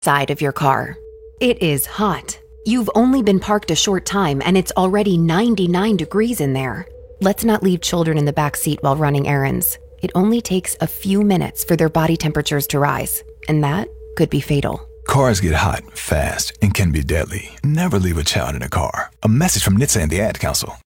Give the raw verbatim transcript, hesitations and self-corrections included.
side of your car. It is hot. You've only been parked a short time and it's already ninety-nine degrees in there. Let's not leave children in the back seat while running errands. It only takes a few minutes for their body temperatures to rise, and that could be fatal. Cars get hot, fast, and can be deadly. Never leave a child in a car. A message from N H T S A and the Ad Council.